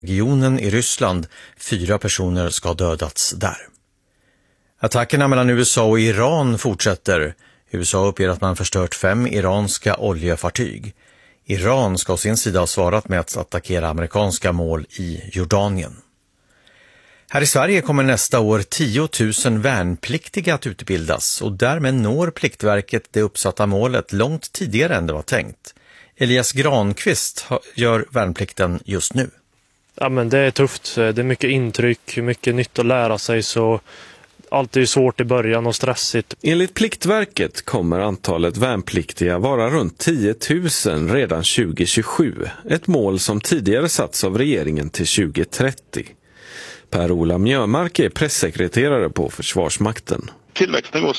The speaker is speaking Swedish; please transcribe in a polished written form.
regionen i Ryssland. 4 personer ska ha dödats där. Attackerna mellan USA och Iran fortsätter. USA uppger att man förstört 5 iranska oljefartyg. Iran ska å sin sida ha svarat med att attackera amerikanska mål i Jordanien. Här i Sverige kommer nästa år 10 000 värnpliktiga att utbildas och därmed når Pliktverket det uppsatta målet långt tidigare än det var tänkt. Elias Granqvist gör värnplikten just nu. Ja, men det är tufft. Det är mycket intryck, mycket nytt att lära sig, så allt är svårt i början och stressigt. Enligt Pliktverket kommer antalet värnpliktiga vara runt 10 000 redan 2027. Ett mål som tidigare satts av regeringen till 2030. Per-Ola Mjömark är pressekreterare på Försvarsmakten. Tillväxten går